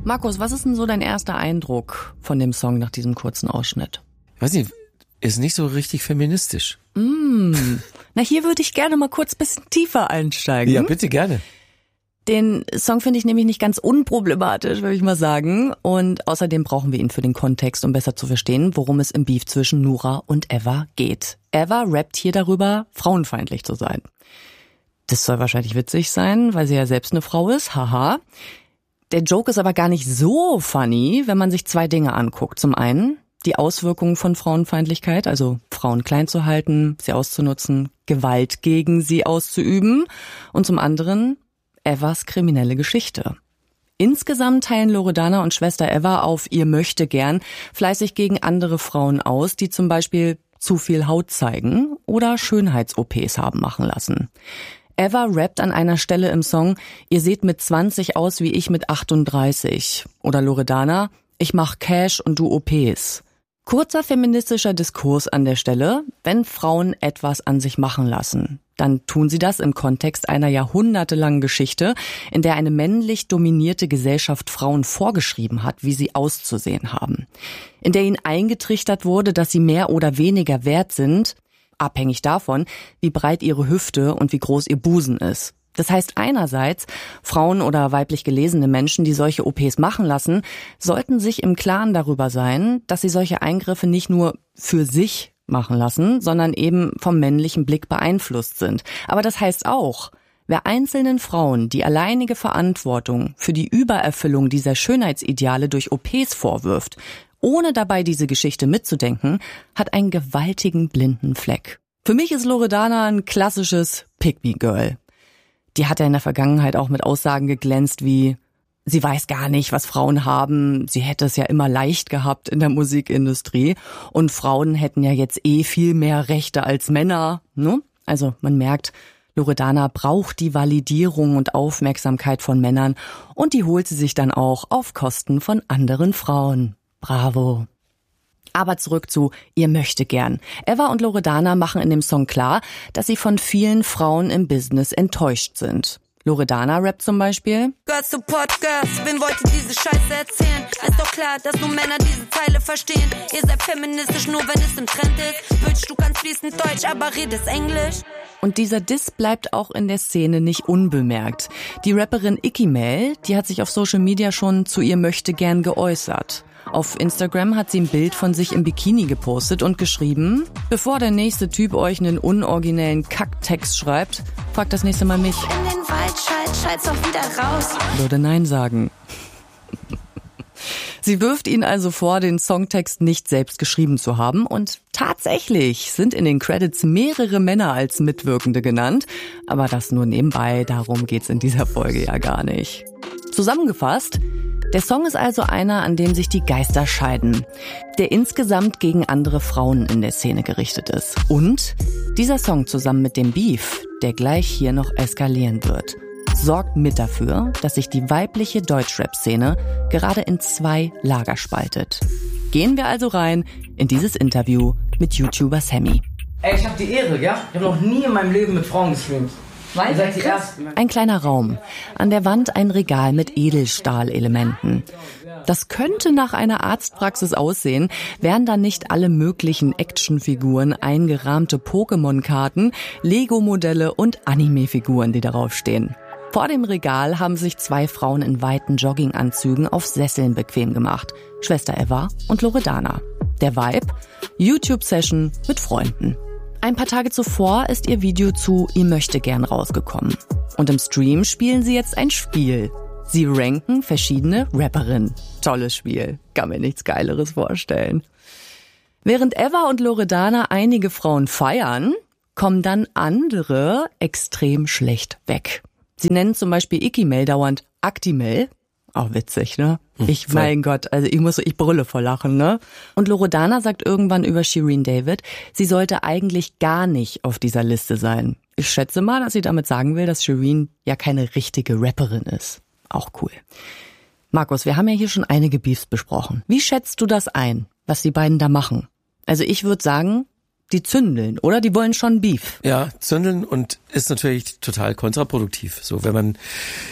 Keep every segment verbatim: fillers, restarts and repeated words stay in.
Markus, was ist denn so dein erster Eindruck von dem Song nach diesem kurzen Ausschnitt? Ich weiß nicht, ist nicht so richtig feministisch. Mm. Na, hier würde ich gerne mal kurz ein bisschen tiefer einsteigen. Ja, bitte gerne. Den Song finde ich nämlich nicht ganz unproblematisch, würde ich mal sagen. Und außerdem brauchen wir ihn für den Kontext, um besser zu verstehen, worum es im Beef zwischen Nura und Eva geht. Eva rappt hier darüber, frauenfeindlich zu sein. Das soll wahrscheinlich witzig sein, weil sie ja selbst eine Frau ist, haha. Der Joke ist aber gar nicht so funny, wenn man sich zwei Dinge anguckt. Zum einen die Auswirkungen von Frauenfeindlichkeit, also Frauen klein zu halten, sie auszunutzen, Gewalt gegen sie auszuüben. Und zum anderen Evas kriminelle Geschichte. Insgesamt teilen Loredana und Schwester Eva auf ihr Möchtegern fleißig gegen andere Frauen aus, die zum Beispiel zu viel Haut zeigen oder Schönheits-O Ps haben machen lassen. Eva rappt an einer Stelle im Song, ihr seht mit zwanzig aus wie ich mit achtunddreißig. Oder Loredana, ich mach Cash und du O Ps. Kurzer feministischer Diskurs an der Stelle, wenn Frauen etwas an sich machen lassen. Dann tun sie das im Kontext einer jahrhundertelangen Geschichte, in der eine männlich dominierte Gesellschaft Frauen vorgeschrieben hat, wie sie auszusehen haben. In der ihnen eingetrichtert wurde, dass sie mehr oder weniger wert sind, abhängig davon, wie breit ihre Hüfte und wie groß ihr Busen ist. Das heißt einerseits, Frauen oder weiblich gelesene Menschen, die solche O Ps machen lassen, sollten sich im Klaren darüber sein, dass sie solche Eingriffe nicht nur für sich machen lassen, sondern eben vom männlichen Blick beeinflusst sind. Aber das heißt auch, wer einzelnen Frauen die alleinige Verantwortung für die Übererfüllung dieser Schönheitsideale durch O Ps vorwirft, ohne dabei diese Geschichte mitzudenken, hat einen gewaltigen blinden Fleck. Für mich ist Loredana ein klassisches Pick-me-Girl. Die hat ja in der Vergangenheit auch mit Aussagen geglänzt wie, sie weiß gar nicht, was Frauen haben, sie hätte es ja immer leicht gehabt in der Musikindustrie und Frauen hätten ja jetzt eh viel mehr Rechte als Männer, ne? Also man merkt, Loredana braucht die Validierung und Aufmerksamkeit von Männern und die holt sie sich dann auch auf Kosten von anderen Frauen. Bravo. Aber zurück zu ihr Möchtegern. Eva und Loredana machen in dem Song klar, dass sie von vielen Frauen im Business enttäuscht sind. Loredana rappt zum Beispiel: Girls support Girls, wen wollte diese Scheiße erzählen? Ist doch klar, dass nur Männer diese Zeile verstehen. Ihr seid feministisch, nur wenn es im Trend ist. Wünschst du kannst fließend Deutsch, aber redest Englisch. Und dieser Diss bleibt auch in der Szene nicht unbemerkt. Die Rapperin Icky Mel, die hat sich auf Social Media schon zu ihr Möchtegern geäußert. Auf Instagram hat sie ein Bild von sich im Bikini gepostet und geschrieben: Bevor der nächste Typ euch einen unoriginellen Kacktext schreibt, fragt das nächste Mal mich. In den Wald schallt, schalt's auch wieder raus. Würde Nein sagen. Sie wirft ihn also vor, den Songtext nicht selbst geschrieben zu haben. Und tatsächlich sind in den Credits mehrere Männer als Mitwirkende genannt. Aber das nur nebenbei, darum geht's in dieser Folge ja gar nicht. Zusammengefasst, der Song ist also einer, an dem sich die Geister scheiden, der insgesamt gegen andere Frauen in der Szene gerichtet ist. Und dieser Song zusammen mit dem Beef, der gleich hier noch eskalieren wird, sorgt mit dafür, dass sich die weibliche Deutschrap-Szene gerade in zwei Lager spaltet. Gehen wir also rein in dieses Interview mit YouTuber Sammy. Ey, ich hab die Ehre, ja? Ich hab noch nie in meinem Leben mit Frauen gestreamt. Ihr seid die Ersten. Ein kleiner Raum. An der Wand ein Regal mit Edelstahlelementen. Das könnte nach einer Arztpraxis aussehen, wären da nicht alle möglichen Actionfiguren, eingerahmte Pokémon-Karten, Lego-Modelle und Anime-Figuren, die darauf stehen. Vor dem Regal haben sich zwei Frauen in weiten Jogginganzügen auf Sesseln bequem gemacht. Schwester Eva und Loredana. Der Vibe? YouTube-Session mit Freunden. Ein paar Tage zuvor ist ihr Video zu Ihr Möchtegern rausgekommen. Und im Stream spielen sie jetzt ein Spiel. Sie ranken verschiedene Rapperinnen. Tolles Spiel. Kann mir nichts Geileres vorstellen. Während Eva und Loredana einige Frauen feiern, kommen dann andere extrem schlecht weg. Sie nennen zum Beispiel Icky Mel dauernd Actimel. Auch witzig, ne? Ich, mein Gott, also ich muss, ich brülle vor Lachen, ne? Und Loredana sagt irgendwann über Shireen David, sie sollte eigentlich gar nicht auf dieser Liste sein. Ich schätze mal, dass sie damit sagen will, dass Shireen ja keine richtige Rapperin ist. Auch cool. Markus, wir haben ja hier schon einige Beefs besprochen. Wie schätzt du das ein, was die beiden da machen? Also ich würde sagen, die zündeln, oder? Die wollen schon Beef. Ja, zündeln und ist natürlich total kontraproduktiv. So, wenn man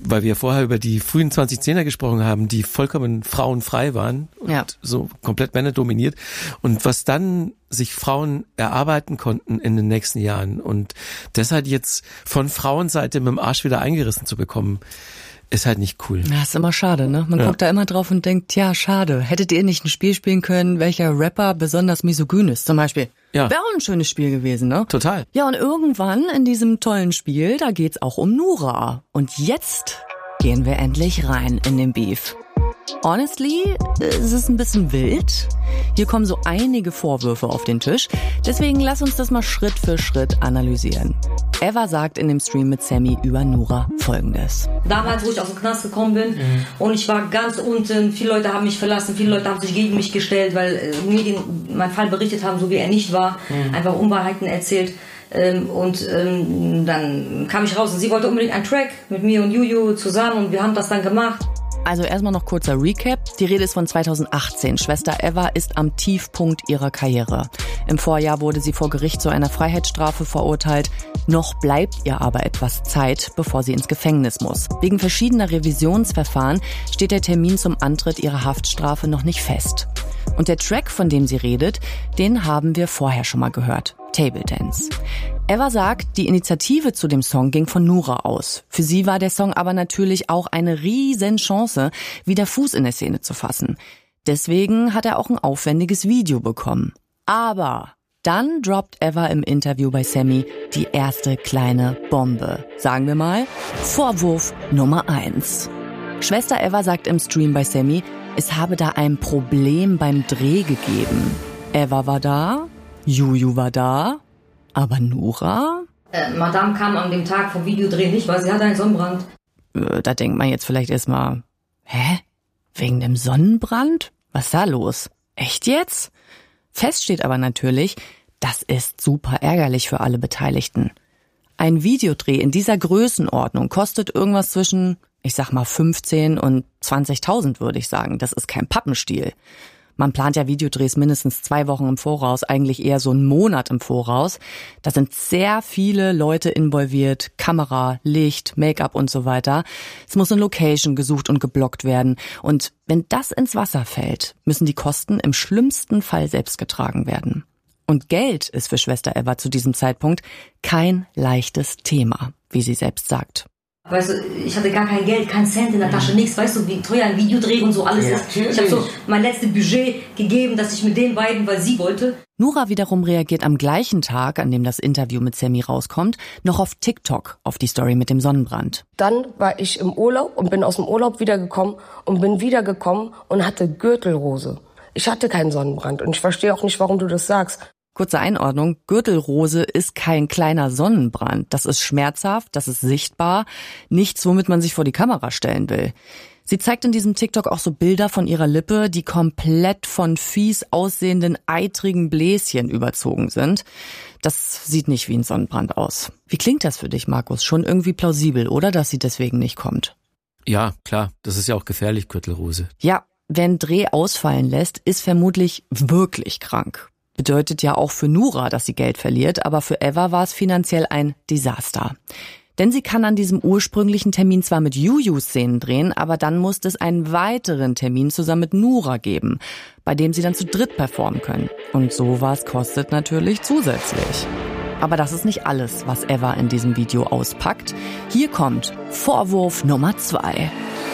weil wir vorher über die frühen zwanzig-Zehner gesprochen haben, die vollkommen frauenfrei waren und ja. so komplett männerdominiert. Und was dann sich Frauen erarbeiten konnten in den nächsten Jahren und das halt jetzt von Frauenseite mit dem Arsch wieder eingerissen zu bekommen, ist halt nicht cool. Ja, ist immer schade, ne? Man ja. guckt da immer drauf und denkt, ja, schade. Hättet ihr nicht ein Spiel spielen können, welcher Rapper besonders misogyn ist, zum Beispiel? Ja. Wäre auch ein schönes Spiel gewesen, ne? Total. Ja, und irgendwann in diesem tollen Spiel, da geht's auch um Noura. Und jetzt gehen wir endlich rein in den Beef. Honestly, es ist ein bisschen wild. Hier kommen so einige Vorwürfe auf den Tisch. Deswegen lass uns das mal Schritt für Schritt analysieren. Eva sagt in dem Stream mit Sammy über Noura Folgendes. Damals, wo ich aus dem Knast gekommen bin mhm. und ich war ganz unten, viele Leute haben mich verlassen, viele Leute haben sich gegen mich gestellt, weil äh, Medien meinen Fall berichtet haben, so wie er nicht war, mhm. einfach Unwahrheiten erzählt. Ähm, und ähm, dann kam ich raus und sie wollte unbedingt einen Track mit mir und Juju zusammen und wir haben das dann gemacht. Also erstmal noch kurzer Recap. Die Rede ist von zweitausendachtzehn. Schwester Eva ist am Tiefpunkt ihrer Karriere. Im Vorjahr wurde sie vor Gericht zu einer Freiheitsstrafe verurteilt. Noch bleibt ihr aber etwas Zeit, bevor sie ins Gefängnis muss. Wegen verschiedener Revisionsverfahren steht der Termin zum Antritt ihrer Haftstrafe noch nicht fest. Und der Track, von dem sie redet, den haben wir vorher schon mal gehört. Table Dance. Eva sagt, die Initiative zu dem Song ging von Noura aus. Für sie war der Song aber natürlich auch eine riesen Chance, wieder Fuß in der Szene zu fassen. Deswegen hat er auch ein aufwendiges Video bekommen. Aber dann droppt Eva im Interview bei Sammy die erste kleine Bombe. Sagen wir mal, Vorwurf Nummer eins. Schwester Eva sagt im Stream bei Sammy, es habe da ein Problem beim Dreh gegeben. Eva war da, Juju war da, aber Noura? Äh, Madame kam an dem Tag vom Videodreh nicht, weil sie hatte einen Sonnenbrand. Äh, da denkt man jetzt vielleicht erstmal, hä? Wegen dem Sonnenbrand? Was ist da los? Echt jetzt? Fest steht aber natürlich, das ist super ärgerlich für alle Beteiligten. Ein Videodreh in dieser Größenordnung kostet irgendwas zwischen, ich sag mal fünfzehn und zwanzigtausend, würde ich sagen. Das ist kein Pappenstiel. Man plant ja Videodrehs mindestens zwei Wochen im Voraus, eigentlich eher so einen Monat im Voraus. Da sind sehr viele Leute involviert, Kamera, Licht, Make-up und so weiter. Es muss eine Location gesucht und geblockt werden. Und wenn das ins Wasser fällt, müssen die Kosten im schlimmsten Fall selbst getragen werden. Und Geld ist für Schwester Eva zu diesem Zeitpunkt kein leichtes Thema, wie sie selbst sagt. Weißt du, ich hatte gar kein Geld, kein Cent in der Tasche, nichts. Weißt du, wie teuer ein Videodreh und so alles ja, ist. Ich habe so mein letztes Budget gegeben, dass ich mit den beiden, weil sie wollte. Noura wiederum reagiert am gleichen Tag, an dem das Interview mit Sammy rauskommt, noch auf TikTok auf die Story mit dem Sonnenbrand. Dann war ich im Urlaub und bin aus dem Urlaub wiedergekommen und bin wiedergekommen und hatte Gürtelrose. Ich hatte keinen Sonnenbrand und ich verstehe auch nicht, warum du das sagst. Kurze Einordnung, Gürtelrose ist kein kleiner Sonnenbrand. Das ist schmerzhaft, das ist sichtbar, nichts, womit man sich vor die Kamera stellen will. Sie zeigt in diesem TikTok auch so Bilder von ihrer Lippe, die komplett von fies aussehenden, eitrigen Bläschen überzogen sind. Das sieht nicht wie ein Sonnenbrand aus. Wie klingt das für dich, Markus? Schon irgendwie plausibel, oder, dass sie deswegen nicht kommt? Ja, klar, das ist ja auch gefährlich, Gürtelrose. Ja, wer einen Dreh ausfallen lässt, ist vermutlich wirklich krank. Bedeutet ja auch für Noura, dass sie Geld verliert, aber für Eva war es finanziell ein Desaster. Denn sie kann an diesem ursprünglichen Termin zwar mit Juju Szenen drehen, aber dann muss es einen weiteren Termin zusammen mit Noura geben, bei dem sie dann zu dritt performen können. Und sowas kostet natürlich zusätzlich. Aber das ist nicht alles, was Eva in diesem Video auspackt. Hier kommt Vorwurf Nummer zwei.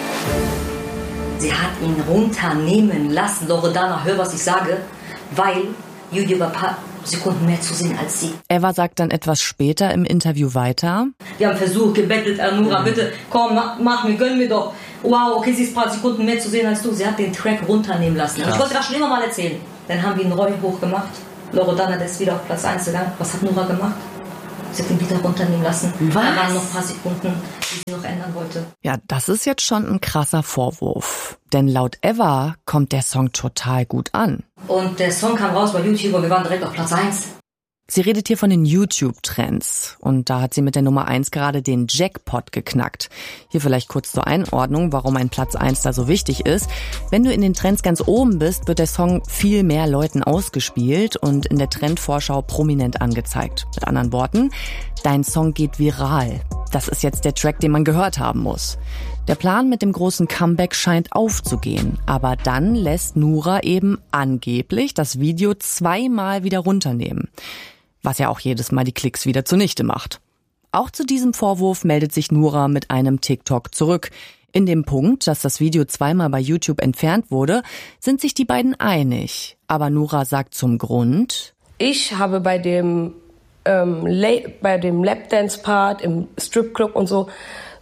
Sie hat ihn runternehmen lassen. Loredana, hör, was ich sage, weil Juju war ein paar Sekunden mehr zu sehen als sie. Eva sagt dann etwas später im Interview weiter. Wir haben versucht, gebettelt, Noura, bitte, komm, mach mir, gönn mir doch. Wow, okay, sie ist ein paar Sekunden mehr zu sehen als du. Sie hat den Track runternehmen lassen. Und ich wollte das schon immer mal erzählen. Dann haben wir ihn neu hochgemacht. Loredana, der ist wieder auf Platz eins gegangen. Was hat Noura gemacht? Sie hat ihn wieder runternehmen lassen. Was? Da waren noch ein paar Sekunden, die sie noch ändern wollte. Ja, das ist jetzt schon ein krasser Vorwurf. Denn laut Eva kommt der Song total gut an. Und der Song kam raus bei YouTube und wir waren direkt auf Platz eins. Sie redet hier von den YouTube-Trends. Und da hat sie mit der Nummer eins gerade den Jackpot geknackt. Hier vielleicht kurz zur Einordnung, warum ein Platz eins da so wichtig ist. Wenn du in den Trends ganz oben bist, wird der Song viel mehr Leuten ausgespielt und in der Trendvorschau prominent angezeigt. Mit anderen Worten, Dein Song geht viral. Das ist jetzt der Track, den man gehört haben muss. Der Plan mit dem großen Comeback scheint aufzugehen. Aber dann lässt Noura eben angeblich das Video zweimal wieder runternehmen. Was ja auch jedes Mal die Klicks wieder zunichte macht. Auch zu diesem Vorwurf meldet sich Noura mit einem TikTok zurück. In dem Punkt, dass das Video zweimal bei YouTube entfernt wurde, sind sich die beiden einig. Aber Noura sagt zum Grund: Ich habe bei dem ähm, bei dem Lapdance-Part im Stripclub und so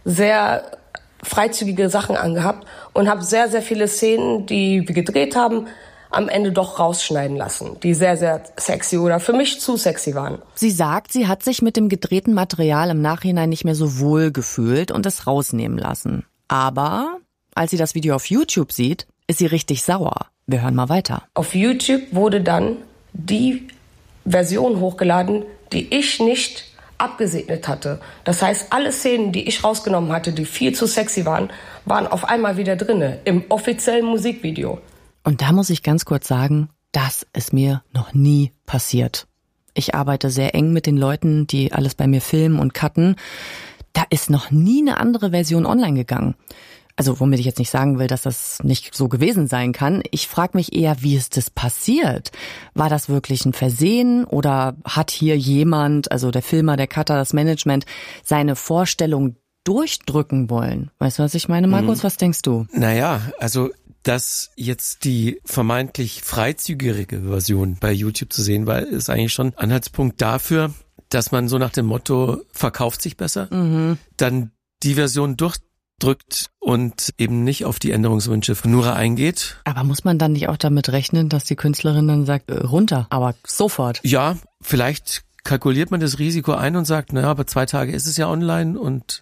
sehr freizügige Sachen angehabt und habe sehr, sehr viele Szenen, die wir gedreht haben, am Ende doch rausschneiden lassen, die sehr, sehr sexy oder für mich zu sexy waren. Sie sagt, sie hat sich mit dem gedrehten Material im Nachhinein nicht mehr so wohl gefühlt und es rausnehmen lassen. Aber als sie das Video auf YouTube sieht, ist sie richtig sauer. Wir hören mal weiter. Auf YouTube wurde dann die Version hochgeladen, die ich nicht abgesegnet hatte. Das heißt, alle Szenen, die ich rausgenommen hatte, die viel zu sexy waren, waren auf einmal wieder drinne im offiziellen Musikvideo. Und da muss ich ganz kurz sagen, das ist mir noch nie passiert. Ich arbeite sehr eng mit den Leuten, die alles bei mir filmen und cutten. Da ist noch nie eine andere Version online gegangen. Also womit ich jetzt nicht sagen will, dass das nicht so gewesen sein kann. Ich frage mich eher, wie ist das passiert? War das wirklich ein Versehen oder hat hier jemand, also der Filmer, der Cutter, das Management, seine Vorstellung durchdrücken wollen? Weißt du, was ich meine, Markus? Mhm. Was denkst du? Naja, also dass jetzt die vermeintlich freizügigere Version bei YouTube zu sehen war, ist eigentlich schon Anhaltspunkt dafür, dass man so nach dem Motto, verkauft sich besser, mhm. dann die Version durchdrückt und eben nicht auf die Änderungswünsche von Noura eingeht. Aber muss man dann nicht auch damit rechnen, dass die Künstlerin dann sagt, äh, runter, aber sofort? Ja, vielleicht kalkuliert man das Risiko ein und sagt, naja, aber zwei Tage ist es ja online und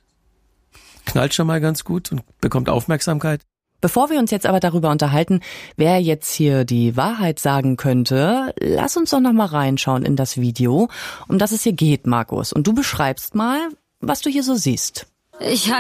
knallt schon mal ganz gut und bekommt Aufmerksamkeit. Bevor wir uns jetzt aber darüber unterhalten, wer jetzt hier die Wahrheit sagen könnte, lass uns doch noch mal reinschauen in das Video, um das es hier geht, Markus. Und du beschreibst mal, was du hier so siehst. Ich